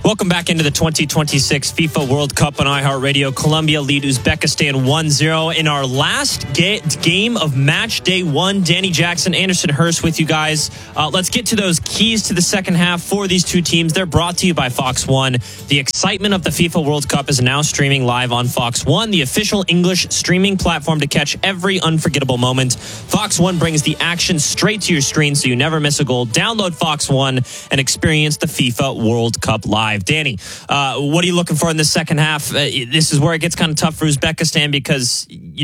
Welcome back into the 2026 FIFA World Cup on iHeartRadio. Colombia lead Uzbekistan 1-0 in our last game of match day one. Danny Jackson, Anderson Hurst with you guys. Let's get to those keys to the second half for these two teams. They're brought to you by Fox One. The excitement of the FIFA World Cup is now streaming live on Fox One, the official English streaming platform to catch every unforgettable moment. Fox One brings the action straight to your screen so you never miss a goal. Download Fox One and experience the FIFA World Cup live. Danny, what are you looking for in the second half? This is where it gets kind of tough for Uzbekistan because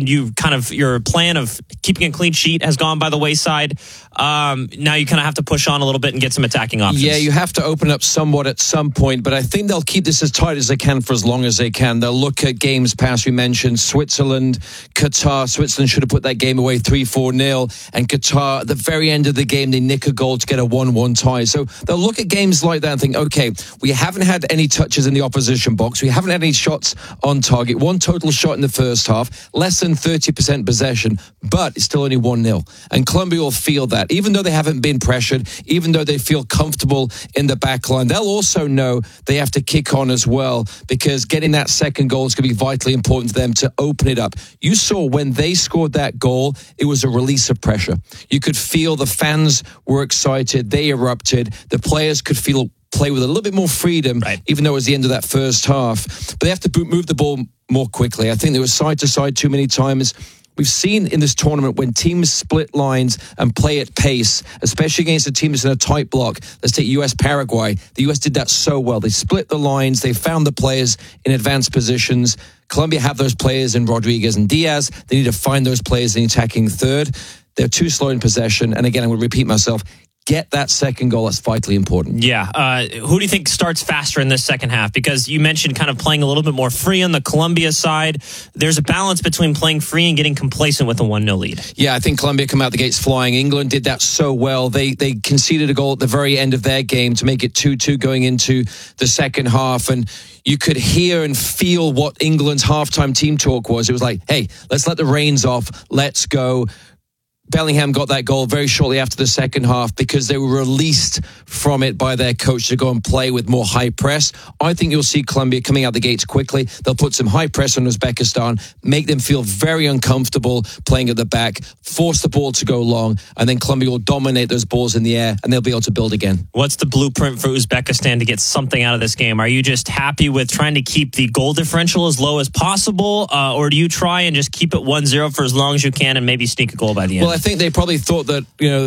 your plan of keeping a clean sheet has gone by the wayside. Now you kind of have to push on a little bit and get some attacking options. Yeah, you have to open up somewhat at some point, but I think they'll keep this as tight as they can for as long as they can. They'll look at games past. We mentioned Switzerland, Qatar. Switzerland should have put that game away 3-4-0, and Qatar, at the very end of the game, they nick a goal to get a 1-1 tie. So they'll look at games like that and think, okay, we haven't had any touches in the opposition box. We haven't had any shots on target. One total shot in the first half, less than 30% possession, but it's still only 1-0. And Colombia will feel that. Even though they haven't been pressured, even though they feel comfortable in the back line, they'll also know they have to kick on as well, because getting that second goal is going to be vitally important to them to open it up. You saw when they scored that goal, it was a release of pressure. You could feel the fans were excited. They erupted. The players could play with a little bit more freedom, right, even though it was the end of that first half. But they have to move the ball more quickly. I think they were side to side too many times. We've seen in this tournament when teams split lines and play at pace, especially against a team that's in a tight block. Let's take US-Paraguay. The US did that so well. They split the lines. They found the players in advanced positions. Colombia have those players in Rodriguez and Diaz. They need to find those players in the attacking third. They're too slow in possession. And again, I'm going to repeat myself. Get that second goal. That's vitally important. Yeah. Who do you think starts faster in this second half? Because you mentioned kind of playing a little bit more free on the Colombia side. There's a balance between playing free and getting complacent with a 1-0 lead. Yeah, I think Colombia come out the gates flying. England did that so well. They conceded a goal at the very end of their game to make it 2-2 going into the second half. And you could hear and feel what England's halftime team talk was. It was like, hey, let's let the reins off. Let's go. Bellingham got that goal very shortly after the second half because they were released from it by their coach to go and play with more high press. I think you'll see Colombia coming out the gates quickly. They'll put some high press on Uzbekistan, make them feel very uncomfortable playing at the back, force the ball to go long, and then Colombia will dominate those balls in the air, and they'll be able to build again. What's the blueprint for Uzbekistan to get something out of this game? Are you just happy with trying to keep the goal differential as low as possible, or do you try and just keep it 1-0 for as long as you can and maybe sneak a goal by the end? Well, I think they probably thought that,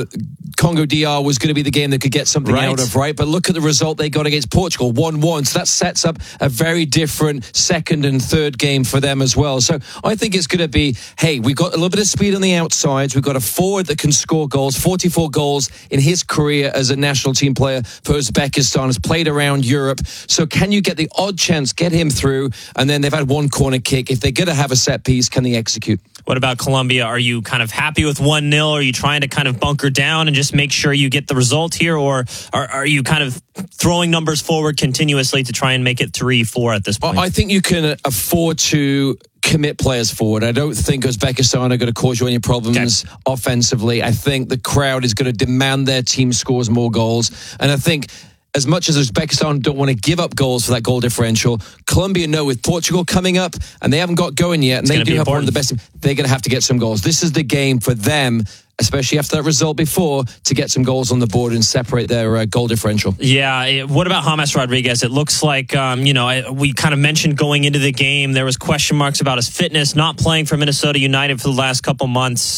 Congo DR was going to be the game they could get something out of, right? But look at the result they got against Portugal, 1-1. So that sets up a very different second and third game for them as well. So I think it's going to be, hey, we've got a little bit of speed on the outsides. We've got a forward that can score goals, 44 goals in his career as a national team player for Uzbekistan, has played around Europe. So can you get the odd chance, get him through? And then they've had one corner kick. If they're going to have a set piece, can they execute? What about Colombia? Are you kind of happy with 1-0? Are you trying to kind of bunker down and just make sure you get the result here? Or are you kind of throwing numbers forward continuously to try and make it 3-4 at this point? I think you can afford to commit players forward. I don't think Uzbekistan are going to cause you any problems offensively. I think the crowd is going to demand their team scores more goals. And I think as much as Uzbekistan don't want to give up goals for that goal differential, Colombia know with Portugal coming up, and they haven't got going yet, and they do have one of the best, they're going to have to get some goals. This is the game for them, especially after that result before, to get some goals on the board and separate their goal differential. Yeah. What about James Rodriguez? It looks like, we kind of mentioned going into the game, there was question marks about his fitness, not playing for Minnesota United for the last couple months.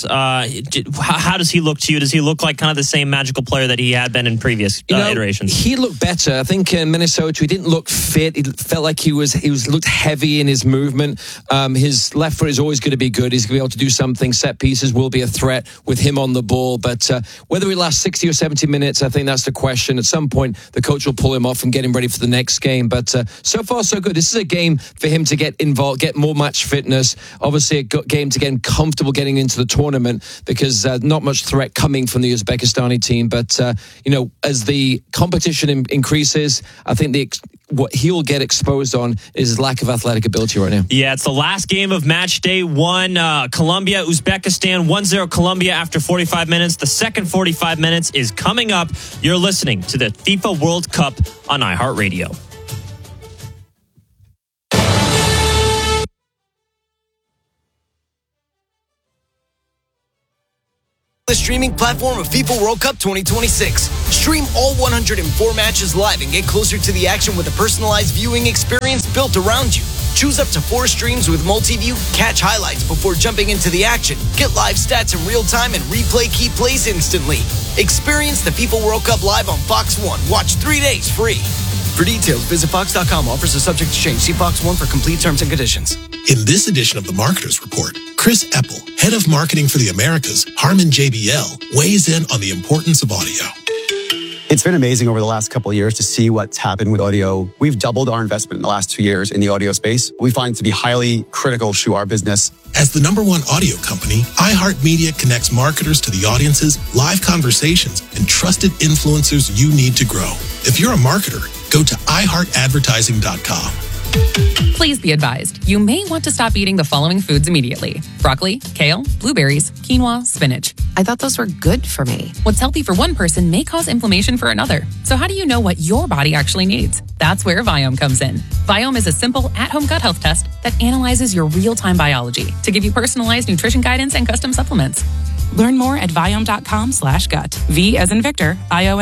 How does he look to you? Does he look like kind of the same magical player that he had been in previous iterations? He looked better. I think in Minnesota, he didn't look fit. He felt like he looked heavy in his movement. His left foot is always going to be good. He's going to be able to do something. Set pieces will be a threat with him on the ball, but whether he lasts 60 or 70 minutes, I think that's the question. At some point, the coach will pull him off and get him ready for the next game, but so far so good. This is a game for him to get involved, get more match fitness, obviously a game to get him comfortable getting into the tournament, because not much threat coming from the Uzbekistani team, but as the competition increases, I think what he'll get exposed on is his lack of athletic ability right now. Yeah, it's the last game of match day one. Colombia, Uzbekistan, 1-0 Colombia after 45 minutes. The second 45 minutes is coming up. You're listening to the FIFA World Cup on iHeartRadio. streaming platform of FIFA World Cup 2026. Stream all 104 matches live and get closer to the action with a personalized viewing experience built around you. Choose up to 4 streams with multi-view, catch highlights before jumping into the action, get live stats in real time, and replay key plays instantly. Experience the FIFA World Cup live on Fox One. Watch 3 days free. For details, visit Fox.com. Offers are subject to change. See Fox One for complete terms and conditions. In this edition of the Marketer's Report, Chris Eppel, head of marketing for the Americas, Harman JBL, weighs in on the importance of audio. It's been amazing over the last couple of years to see what's happened with audio. We've doubled our investment in the last 2 years in the audio space. We find it to be highly critical to our business. As the #1 audio company, iHeartMedia connects marketers to the audiences, live conversations, and trusted influencers you need to grow. If you're a marketer, go to iHeartAdvertising.com. Please be advised, you may want to stop eating the following foods immediately: broccoli, kale, blueberries, quinoa, spinach. I thought those were good for me. What's healthy for one person may cause inflammation for another. So how do you know what your body actually needs? That's where Viome comes in. Viome is a simple at-home gut health test that analyzes your real-time biology to give you personalized nutrition guidance and custom supplements. Learn more at Viome.com/gut. V as in Victor,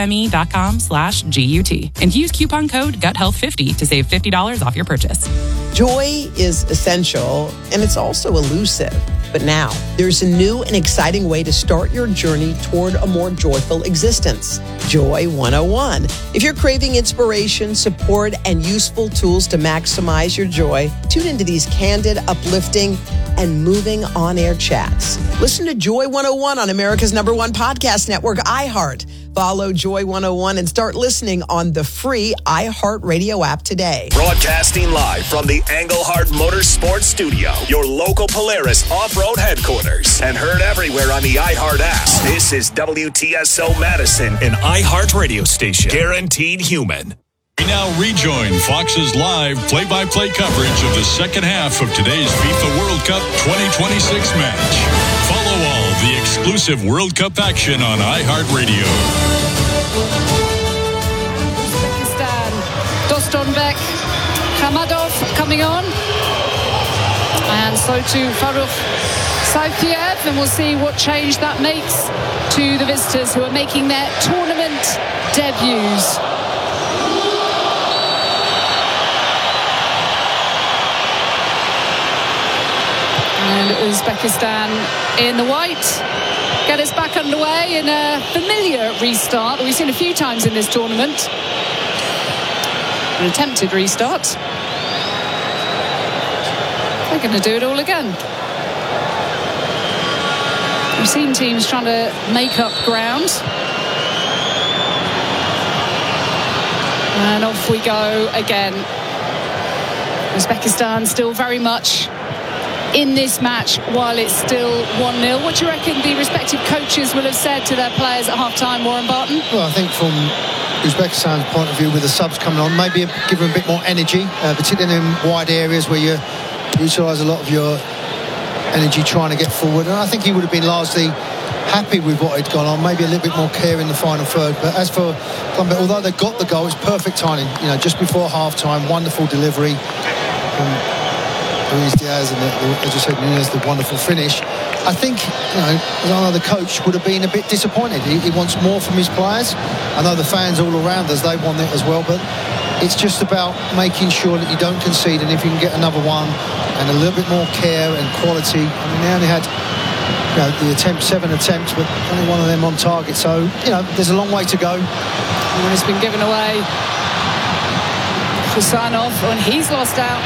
IOME.com/GUT. And use coupon code GUTHEALTH50 to save $50 off your purchase. Joy is essential, and it's also elusive. But now, there's a new and exciting way to start your journey toward a more joyful existence. Joy 101. If you're craving inspiration, support, and useful tools to maximize your joy, tune into these candid, uplifting, and moving on-air chats. Listen to Joy 101 on America's #1 podcast network, iHeart. Follow Joy 101 and start listening on the free iHeart Radio app today. Broadcasting live from the Engelhard Motorsports Studio, your local Polaris off-road headquarters, and heard everywhere on the iHeart app. This is WTSO Madison, an iHeart radio station, guaranteed human. We now rejoin Fox's live play-by-play coverage of the second half of today's FIFA World Cup 2026 match. Follow all the exclusive World Cup action on iHeartRadio. Uzbekistan, Dostonbek, Khamadov coming on. And so too Farukh Saifiev, and we'll see what change that makes to the visitors who are making their tournament debuts. And Uzbekistan in the white get us back underway in a familiar restart that we've seen a few times in this tournament. An attempted restart. They're going to do it all again. We've seen teams trying to make up ground. And off we go again. Uzbekistan still very much in this match while it's still 1-0. What do you reckon the respective coaches will have said to their players at half-time, Warren Barton? Well, I think from Uzbekistan's point of view, with the subs coming on, maybe give them a bit more energy, particularly in wide areas where you utilise a lot of your energy trying to get forward. And I think he would have been largely happy with what had gone on, maybe a little bit more care in the final third. But as for Colombia, although they got the goal, it's perfect timing. You know, just before half-time, wonderful delivery. Luis Diaz and as you said, Nunez, the wonderful finish. I think, you know, another coach would have been a bit disappointed. He wants more from his players. I know the fans all around us, they want it as well, but it's just about making sure that you don't concede, and if you can get another one and a little bit more care and quality. I mean, they only had, you know, the 7 attempts, but only one of them on target. So, you know, there's a long way to go. And it's been given away for Sanov, and he's lost out.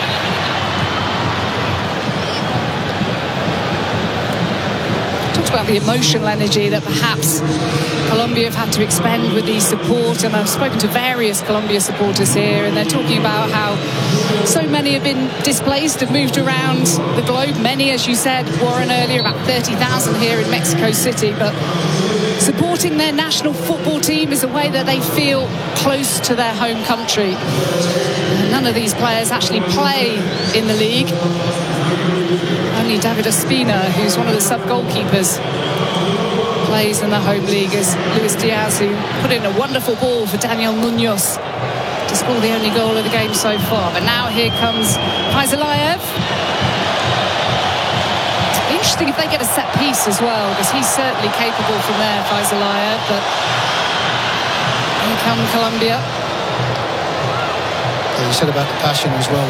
About the emotional energy that perhaps Colombia have had to expend with the support, and I've spoken to various Colombia supporters here, and they're talking about how so many have been displaced, have moved around the globe. Many, as you said, Warren, earlier, about 30,000 here in Mexico City, but supporting their national football team is a way that they feel close to their home country. And none of these players actually play in the league. Only David Ospina, who's one of the sub-goalkeepers, plays in the home league, as Luis Diaz, who put in a wonderful ball for Daniel Munoz to score the only goal of the game so far. But now here comes Faizalayev. interesting if they get a set piece as well, because he's certainly capable from there, Faisalaya. But here come Colombia. You said about the passion as well.